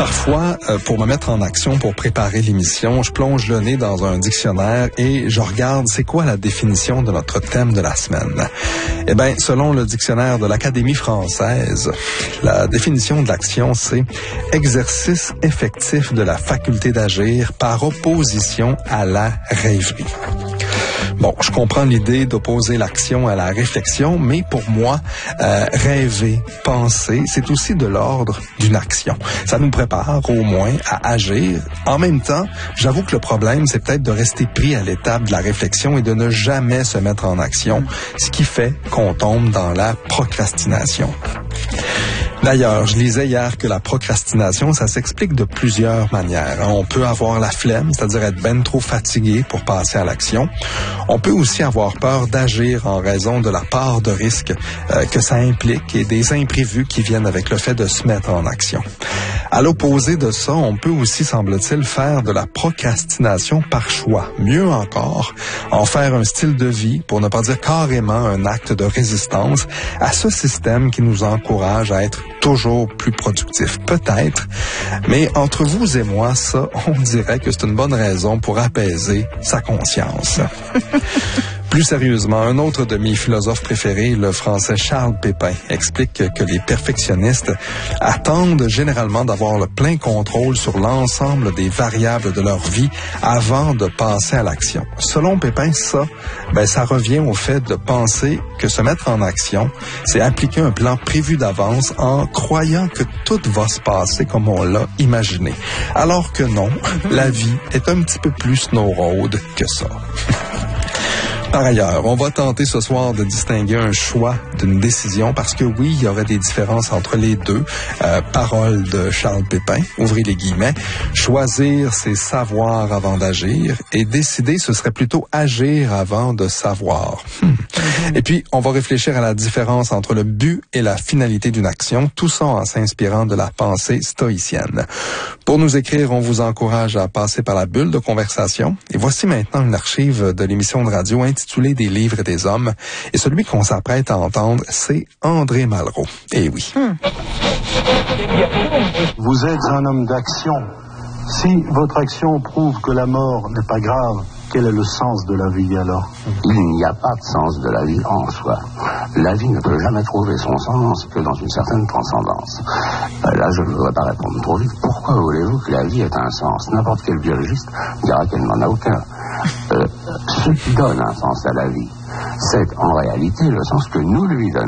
Parfois, pour me mettre en action, pour préparer l'émission, je plonge le nez dans un dictionnaire et je regarde c'est quoi la définition de notre thème de la semaine. Eh bien, selon le dictionnaire de l'Académie française, la définition de l'action, c'est exercice effectif de la faculté d'agir par opposition à la rêverie. Bon, je comprends l'idée d'opposer l'action à la réflexion, mais pour moi, rêver, penser, c'est aussi de l'ordre d'une action. Ça nous prépare au moins à agir. En même temps, j'avoue que le problème, c'est peut-être de rester pris à l'étape de la réflexion et de ne jamais se mettre en action, ce qui fait qu'on tombe dans la procrastination. D'ailleurs, je lisais hier que la procrastination, ça s'explique de plusieurs manières. On peut avoir la flemme, c'est-à-dire être ben trop fatigué pour passer à l'action. On peut aussi avoir peur d'agir en raison de la part de risque que ça implique et des imprévus qui viennent avec le fait de se mettre en action. À l'opposé de ça, on peut aussi, semble-t-il, faire de la procrastination par choix. Mieux encore, en faire un style de vie, pour ne pas dire carrément un acte de résistance à ce système qui nous encourage à être toujours plus productif. Peut-être, mais entre vous et moi, ça, on dirait que c'est une bonne raison pour apaiser sa conscience. Plus sérieusement, un autre de mes philosophes préférés, le français Charles Pépin, explique que les perfectionnistes attendent généralement d'avoir le plein contrôle sur l'ensemble des variables de leur vie avant de passer à l'action. Selon Pépin, ça revient au fait de penser que se mettre en action, c'est appliquer un plan prévu d'avance en croyant que tout va se passer comme on l'a imaginé. Alors que non, la vie est un petit peu plus snow road que ça. Par ailleurs, on va tenter ce soir de distinguer un choix d'une décision parce que oui, il y aurait des différences entre les deux. Parole de Charles Pépin, ouvrez les guillemets. Choisir, c'est savoir avant d'agir et décider, ce serait plutôt agir avant de savoir. Et puis, on va réfléchir à la différence entre le but et la finalité d'une action, tout ça en s'inspirant de la pensée stoïcienne. Pour nous écrire, on vous encourage à passer par la bulle de conversation. Et voici maintenant une archive de l'émission de radio intitulée Des livres et des hommes. Et celui qu'on s'apprête à entendre, c'est André Malraux. Eh oui. Vous êtes un homme d'action. Si votre action prouve que la mort n'est pas grave, quel est le sens de la vie alors? Il n'y a pas de sens de la vie en soi. La vie ne peut jamais trouver son sens que dans une certaine transcendance. Là, je ne voudrais pas répondre trop vite. Pourquoi voulez-vous que la vie ait un sens? N'importe quel biologiste dira qu'elle n'en a aucun. Ce qui donne un sens à la vie, c'est en réalité le sens que nous lui donnons.